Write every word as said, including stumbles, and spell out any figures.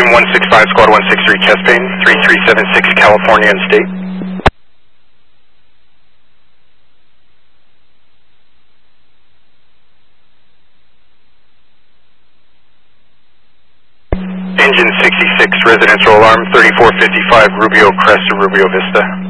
Engine one six five, Squad one six three, chest pain, three three seven six, California and state. Engine sixty-six, residential alarm, thirty-four fifty-five, Rubio Crest, Rubio Vista.